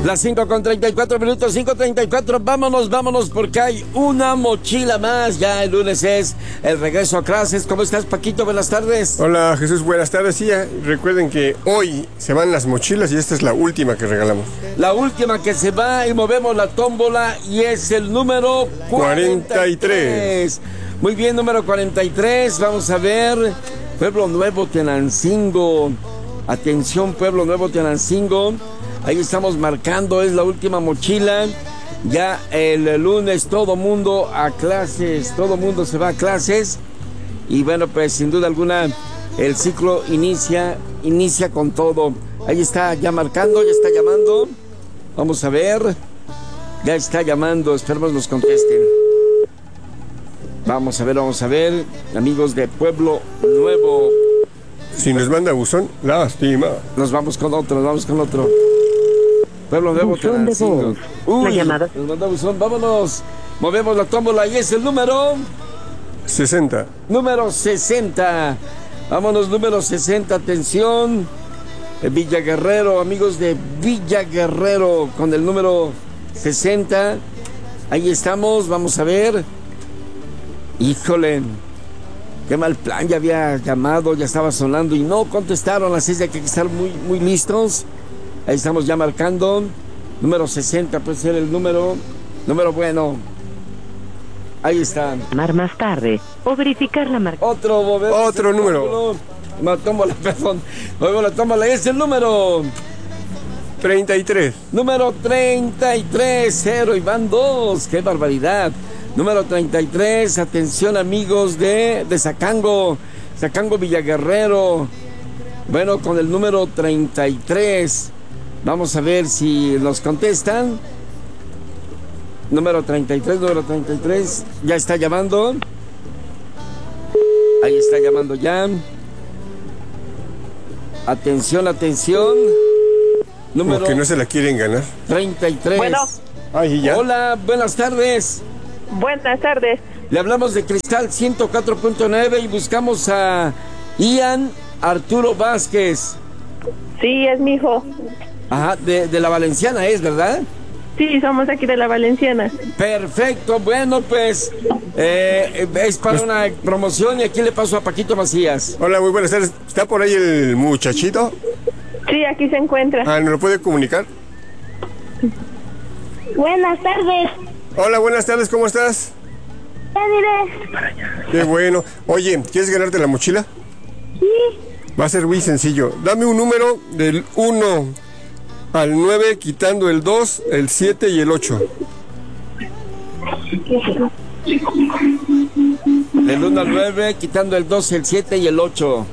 Las 5:34 minutos, 5:34. Vámonos, porque hay una mochila más. Ya el lunes es el regreso a clases. ¿Cómo estás, Paquito? Buenas tardes. Hola, Jesús, buenas tardes. Sí, recuerden que hoy se van las mochilas y esta es la última que regalamos. La última que se va y movemos la tómbola y es el número 43. Muy bien, número 43. Vamos a ver. Pueblo Nuevo, Tenancingo. Atención, Pueblo Nuevo, Tenancingo. Ahí estamos marcando, es la última mochila. Ya el lunes todo mundo a clases, todo mundo se va a clases. Y bueno, pues sin duda alguna el ciclo inicia con todo. Ahí está ya marcando, ya está llamando. Vamos a ver. Ya está llamando, esperemos nos contesten. Vamos a ver, amigos de Pueblo Nuevo. Si nos manda buzón, lástima. Nos vamos con otro. Pueblo Nuevo, Tenancingo. La llamada. Nos manda buzón, vámonos. Movemos la tómbola y es el número 60. Número 60. Vámonos, número 60, atención. Villa Guerrero, amigos de Villa Guerrero, con el número 60. Ahí estamos, vamos a ver. Híjole, qué mal plan, ya había llamado, ya estaba sonando y no contestaron, así es de que hay que estar muy listos. Ahí estamos ya marcando. Número 60 puede ser el número bueno. Ahí está. Llamar más tarde o verificar la marca. Otro número. Movemos la tómbola, es el número 33. Número 33, 0 y van 2. ¡Qué barbaridad! Número 33, atención amigos de Zacango, Villaguerrero. Bueno, con el número 33, vamos a ver si nos contestan. Número 33, ya está llamando. Ahí está llamando ya. Atención. Número Como que no se la quieren ganar. 33. Bueno. Ay, ya. Hola, buenas tardes. Buenas tardes. Le hablamos de Cristal 104.9 y buscamos a Ian Arturo Vázquez. Sí, es mi hijo. Ajá, de la Valenciana es, ¿verdad? Sí, somos aquí de la Valenciana. Perfecto, bueno, pues es para una promoción y aquí le paso a Paquito Macías. Hola, muy buenas tardes. ¿Está por ahí el muchachito? Sí, aquí se encuentra. ¿nos lo puede comunicar? Buenas tardes. Hola, buenas tardes, ¿cómo estás? Ya diré. Qué bueno. Oye, ¿quieres ganarte la mochila? Sí. Va a ser muy sencillo. Dame un número del 1 al 9, quitando el 2, el 7 y el 8. Del 1 al 9, quitando el 2, el 7 y el 8.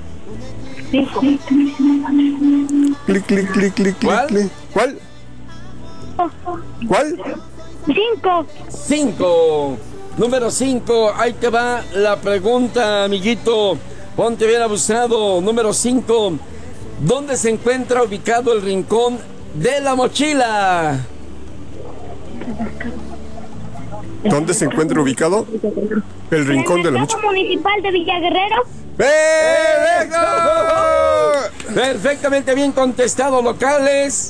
Clic. ¿Cuál? ¿Cuál? 5. Número 5, ahí te va la pregunta, amiguito. Ponte bien abusado. Número 5. ¿Dónde se encuentra ubicado el rincón de la mochila? ¿Dónde se encuentra ubicado el rincón de la mochila? ¿El mercado municipal de Villa Guerrero? ¡Perfecto! Perfectamente bien contestado, locales.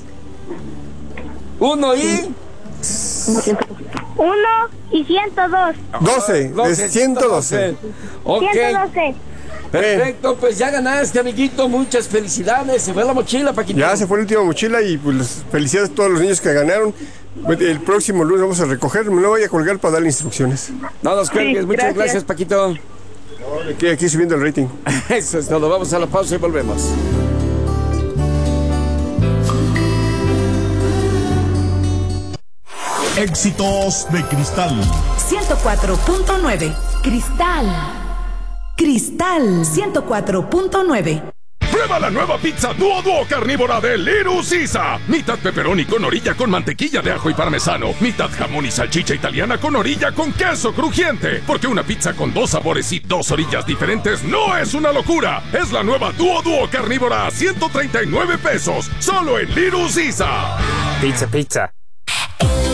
1 y 1 y 102. 12, 112. Ok, 112. perfecto, pues ya ganaste, amiguito. Muchas felicidades. Se fue la mochila, Paquito. Ya se fue la última mochila y pues felicidades a todos los niños que ganaron. El próximo lunes vamos a recoger. Me lo voy a colgar para darle instrucciones. No nos cuelgues. Sí, Muchas gracias, Paquito. Aquí subiendo el rating. Eso es todo. Vamos a la pausa y volvemos. Éxitos de Cristal 104.9. Cristal 104.9. Prueba la nueva pizza Duo carnívora de Little Caesar. Mitad pepperoni con orilla con mantequilla de ajo y parmesano. Mitad jamón y salchicha italiana con orilla con queso crujiente. Porque una pizza con 2 sabores y 2 orillas diferentes no es una locura. Es la nueva Duo carnívora a 139 pesos. Solo en Little Caesar. Pizza.